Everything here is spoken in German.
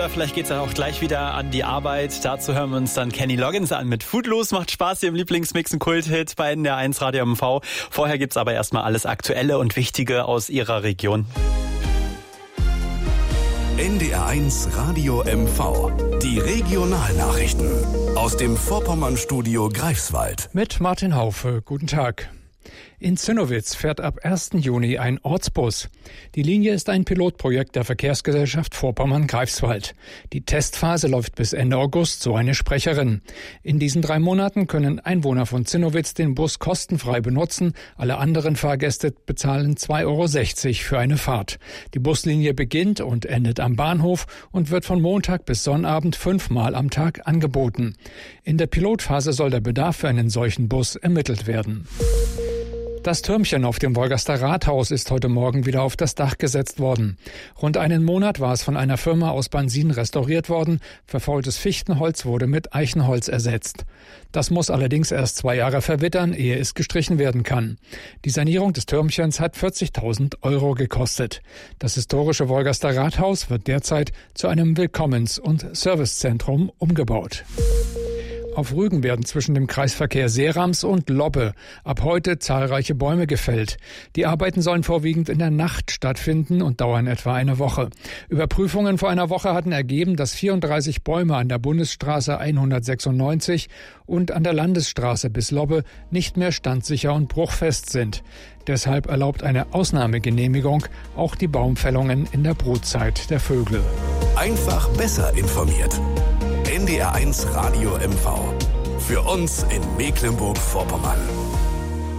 oder vielleicht geht's dann auch gleich wieder an die Arbeit. Dazu hören wir uns dann Kenny Loggins an mit Footloose. Macht Spaß hier im Lieblingsmix, ein Kult-Hit bei NDR 1 Radio MV. Vorher gibt's aber erstmal alles Aktuelle und Wichtige aus Ihrer Region. NDR 1 Radio MV. Die Regionalnachrichten aus dem Vorpommern-Studio Greifswald. Mit Martin Haufe. Guten Tag. In Zinnowitz fährt ab 1. Juni ein Ortsbus. Die Linie ist ein Pilotprojekt der Verkehrsgesellschaft Vorpommern-Greifswald. Die Testphase läuft bis Ende August, so eine Sprecherin. In diesen 3 Monaten können Einwohner von Zinnowitz den Bus kostenfrei benutzen. Alle anderen Fahrgäste bezahlen 2,60 € für eine Fahrt. Die Buslinie beginnt und endet am Bahnhof und wird von Montag bis Sonnabend 5-mal am Tag angeboten. In der Pilotphase soll der Bedarf für einen solchen Bus ermittelt werden. Das Türmchen auf dem Wolgaster Rathaus ist heute Morgen wieder auf das Dach gesetzt worden. Rund einen Monat war es von einer Firma aus Bansin restauriert worden. Verfaultes Fichtenholz wurde mit Eichenholz ersetzt. Das muss allerdings erst 2 Jahre verwittern, ehe es gestrichen werden kann. Die Sanierung des Türmchens hat 40.000 € gekostet. Das historische Wolgaster Rathaus wird derzeit zu einem Willkommens- und Servicezentrum umgebaut. Auf Rügen werden zwischen dem Kreisverkehr Seerams und Lobbe ab heute zahlreiche Bäume gefällt. Die Arbeiten sollen vorwiegend in der Nacht stattfinden und dauern etwa eine Woche. Überprüfungen vor einer Woche hatten ergeben, dass 34 Bäume an der Bundesstraße 196 und an der Landesstraße bis Lobbe nicht mehr standsicher und bruchfest sind. Deshalb erlaubt eine Ausnahmegenehmigung auch die Baumfällungen in der Brutzeit der Vögel. Einfach besser informiert. NDR 1 Radio MV. Für uns in Mecklenburg-Vorpommern.